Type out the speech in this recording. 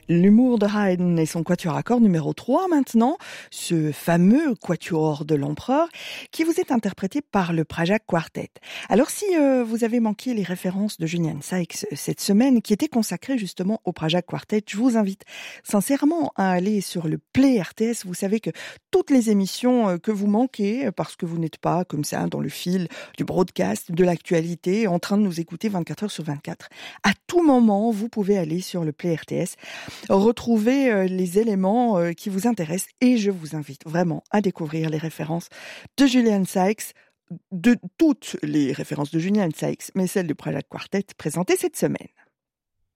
L'humour de Haydn et son quatuor à cordes numéro 3 maintenant, ce fameux quatuor de l'empereur qui vous est interprété par le Praja Quartet. Alors si vous avez manqué les références de Julian Sykes cette semaine qui était consacrée justement au Praja Quartet, je vous invite sincèrement à aller sur le Play RTS. Vous savez que toutes les émissions que vous manquez parce que vous n'êtes pas comme ça dans le fil du broadcast, de l'actualité, en train de nous écouter 24 heures sur 24, à tout moment vous pouvez aller sur le Play RTS, retrouver les éléments qui vous intéressent et je vous invite vraiment à découvrir les références de Julian Sykes, de toutes les références de Julian Sykes, mais celles du Praja Quartet présentées cette semaine.